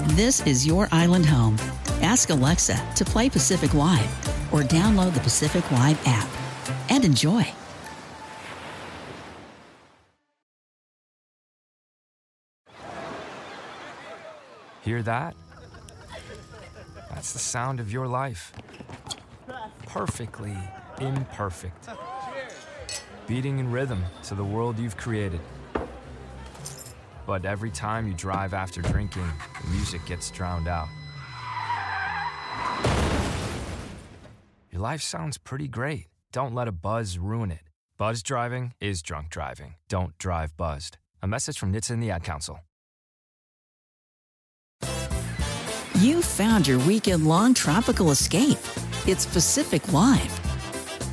This is your island home. Ask Alexa to play Pacific Live or download the Pacific Live app and enjoy. Hear that? That's the sound of your life. Perfectly imperfect. Beating in rhythm to the world you've created. But every time you drive after drinking, the music gets drowned out. Your life sounds pretty great. Don't let a buzz ruin it. Buzz driving is drunk driving. Don't drive buzzed. A message from NHTSA and the Ad Council. You found your weekend-long tropical escape. It's Pacific Live.